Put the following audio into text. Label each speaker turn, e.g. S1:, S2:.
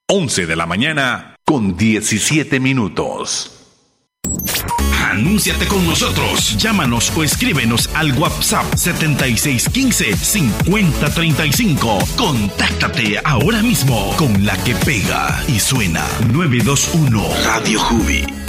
S1: 11 de la mañana con 17 minutos.
S2: Anúnciate con nosotros. Llámanos o escríbenos al WhatsApp 7615-5035. Contáctate ahora mismo con la que pega y suena 921 Radio Jubi.